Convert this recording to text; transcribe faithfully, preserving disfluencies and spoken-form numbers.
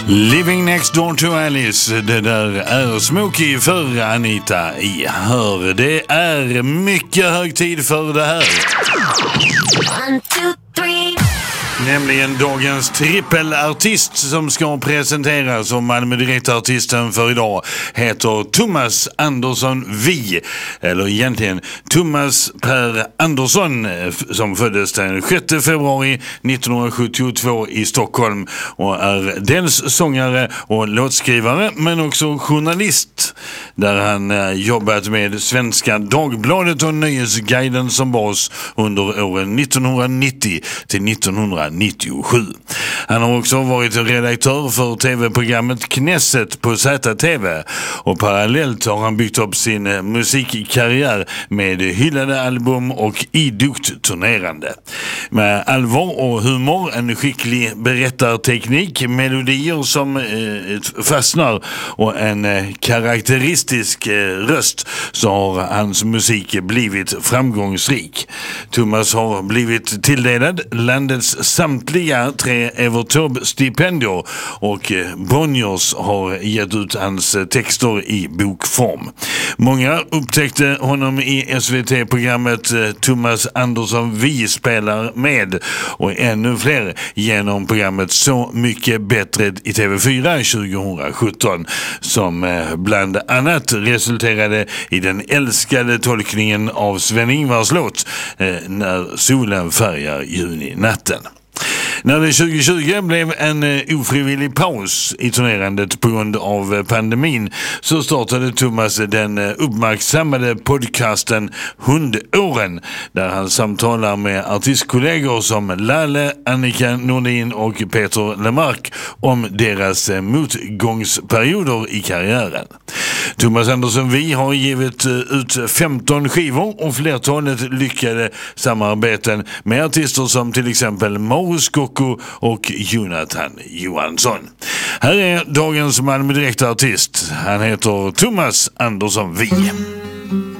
Living next door to Alice. Det där är Smokey för Anita i Hör. Det är mycket hög tid för det här. One, two, three. Nämligen dagens trippelartist som ska presenteras, och Malmö Direkt-artisten för idag heter Thomas Andersson Vi, eller egentligen Thomas Per Andersson, som föddes den sjätte februari nittonhundrasjuttiotvå i Stockholm och är dels sångare och låtskrivare men också journalist, där han jobbat med Svenska Dagbladet och Nöjesguiden som bas under åren nittonhundranittio till nittonhundranittiosju. Han har också varit redaktör för tv-programmet Knesset på Z T V, och parallellt har han byggt upp sin musikkarriär med hyllade album och idogt turnerande. Med allvar och humor, en skicklig berättarteknik, melodier som eh, fastnar och en eh, karaktäristisk eh, röst, så har hans musik blivit framgångsrik. Thomas har blivit tilldelad landets samtliga tre Evert Taube-stipendier, och Bonniers har gett ut hans texter i bokform. Många upptäckte honom i S V T-programmet Thomas Andersson Vi spelar med, och ännu fler genom programmet Så mycket bättre i T V fyra tjugosjutton, som bland annat resulterade i den älskade tolkningen av Sven-Ingvars låt När solen färgar juninatten. När det tjugohundratjugo blev en ofrivillig paus i turnerandet på grund av pandemin, så startade Thomas den uppmärksammade podcasten Hundåren, där han samtalar med artistkollegor som Lalle, Annika Nordin och Peter Lemark om deras motgångsperioder i karriären. Thomas Andersson Vi har givit ut femton skivor och flertalet lyckade samarbeten med artister som till exempel Mauro Scocco och Jonathan Johansson. Här är dagens Malmö Direkt-artist. Han heter Thomas Andersson Vi.